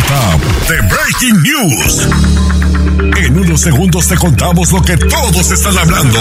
vuelta de Breaking News. En unos segundos te contamos lo que todos están hablando.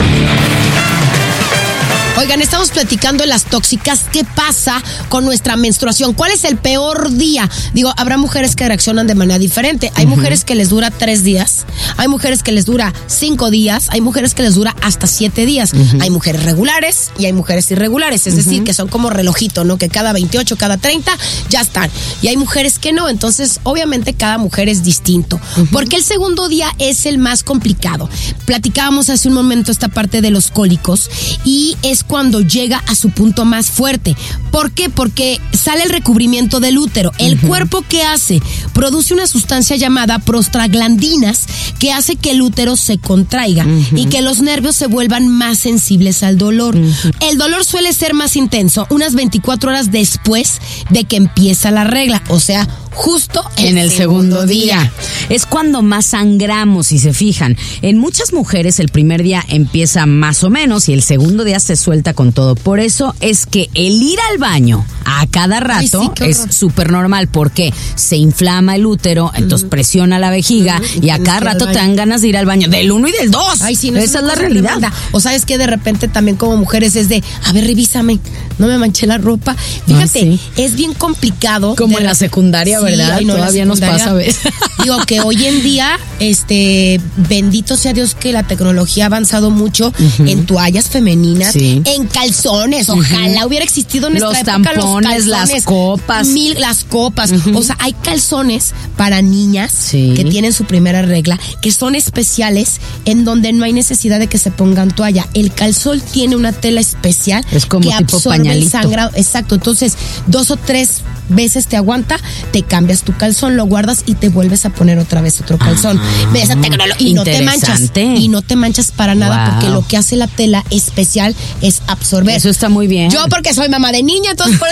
Oigan, estamos platicando de las tóxicas. ¿Qué pasa con nuestra menstruación? ¿Cuál es el peor día? Digo, habrá mujeres que reaccionan de manera diferente. Hay mujeres que les dura 3 días. Hay mujeres que les dura 5 días. Hay mujeres que les dura hasta 7 días. Hay mujeres regulares y hay mujeres irregulares. Es decir, que son como relojito, ¿no? Que cada 28, cada 30 ya están. Y hay mujeres que no. Entonces, obviamente, cada mujer es distinto. Porque el segundo día es el más complicado. Platicábamos hace un momento esta parte de los cólicos y es cuando llega a su punto más fuerte. ¿Por qué? Porque sale el recubrimiento del útero. El cuerpo, ¿qué hace? Produce una sustancia llamada prostaglandinas que hace que el útero se contraiga y que los nervios se vuelvan más sensibles al dolor. El dolor suele ser más intenso unas 24 horas después de que empieza la regla, o sea, justo en el segundo día. Es cuando más sangramos, si se fijan. En muchas mujeres el primer día empieza más o menos y el segundo día se suelta con todo. Por eso es que el ir al baño a cada rato es súper normal, porque se inflama el útero, entonces presiona la vejiga y a cada rato te dan ganas de ir al baño del 1 y del 2. Ay, sí, no, esa es la realidad. Tremenda. O sabes que de repente también como mujeres es de, a ver, revísame, no me manché la ropa. Fíjate, es bien complicado. Como en la secundaria, ¿verdad? Ay, no, todavía nos pasa a veces. Digo que hoy en día, bendito sea Dios que la tecnología ha avanzado mucho en toallas femeninas, en calzones. Ojalá hubiera existido en nuestra época tampones, los calzones, las copas. Las copas. O sea, hay calzones para niñas que tienen su primera regla, que son especiales, en donde no hay necesidad de que se pongan toalla. El calzón tiene una tela especial es como que tipo absorbe pañalito. El sangrado. Exacto. Entonces, 2 o 3 veces te aguanta, te cambias tu calzón, lo guardas y te vuelves a poner otra vez otro calzón. Esa tecnología y no te manchas. Y no te manchas para nada, porque lo que hace la tela especial es absorber. Eso está muy bien. Yo porque soy mamá de niña, entonces por